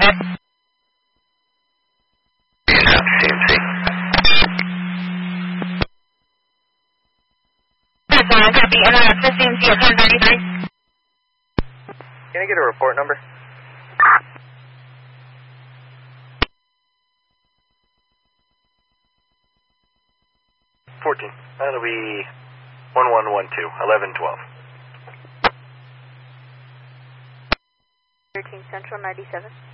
ahead. CMC. Copy, CMC at 1033. Can I get a report number? 14. That'll be 1112, 1112. 13 Central 97.